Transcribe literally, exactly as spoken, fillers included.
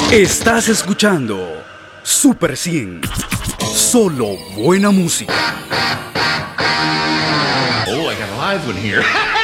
Estás escuchando Super cien. Solo buena música. Oh, I got a live one here.